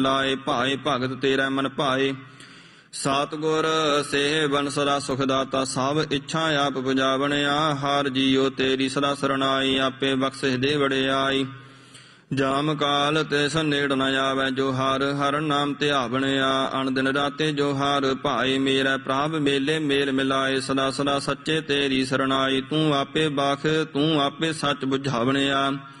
ਲਾਏ ਭਾਏ ਭਗਤ ਤੇਰਾ ਮਨ ਭਾਏ। ਸਤਿਗੁਰ ਸੇ ਬਨ ਸਦਾ ਸੁਖ ਦਾਤਾ ਸਭ ਇੱਛਾ ਆਪ ਪੁਜਾਵਣਿਆ। ਹਰ ਜੀਉ ਤੇਰੀ ਸਦਾ ਸਰਣਾਈ ਆਪੇ ਬਖਸ਼ਿਸ਼ ਦੇ ਵਡਿਆਈ। ਜਾਮ ਕਾਲ ਤੇ ਸੰਨੇੜ ਨ ਆਵੈ ਜੋ ਹਰ ਹਰ ਨਾਮ ਧਿਆਵਣਿਆ। ਅਣ ਦਿਨ ਰਾਤੇ ਜੋ ਹਰ ਭਾਏ ਮੇਰਾ ਪ੍ਰਭ ਮੇਲੇ ਮੇਲ ਮਿਲਾਏ। ਸਦਾ ਸਦਾ ਸੱਚੇ ਤੇਰੀ ਸਰਣਾਈ ਤੂੰ ਆਪੇ ਬਖ ਤੂੰ ਆਪੇ ਸੱਚ ਬੁਝਾਵਣਿਆ।